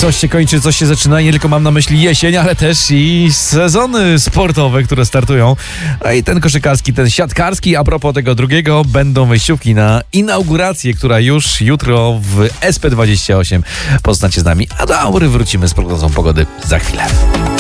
Coś się kończy, coś się zaczyna. Nie tylko mam na myśli jesień, ale też i sezony sportowe, które startują. A i ten koszykarski, ten siatkarski. A propos tego drugiego, będą wejściówki na inaugurację, która już jutro w SP28. Poznacie z nami. A do Aury wrócimy z prognozą pogody za chwilę.